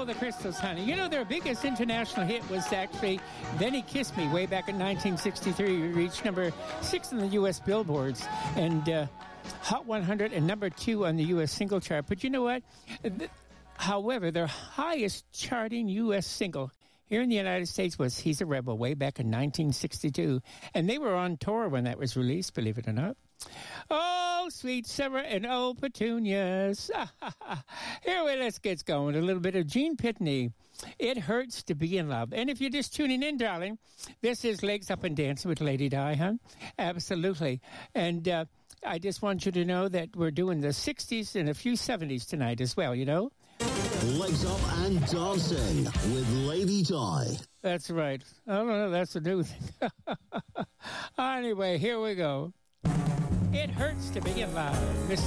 the Crystals, honey. You know, their biggest international hit was actually Then He Kissed Me way back in 1963. It reached number 6 on the U.S. Billboards and Hot 100 and number 2 on the U.S. single chart. But you know what? However, their highest charting U.S. single here in the United States was He's a Rebel way back in 1962. And they were on tour when that was released, believe it or not. Oh, sweet summer and old petunias. Here, let's get going. A little bit of Gene Pitney. It Hurts to Be in Love. And if you're just tuning in, darling, this is Legs Up and Dancing with Lady Di, huh? Absolutely. And I just want you to know that we're doing the 60s and a few 70s tonight as well, you know? Legs Up and Dancing with Lady Di. That's right. I don't know, that's a new thing. Anyway, here we go. It Hurts to Be in Love. Miss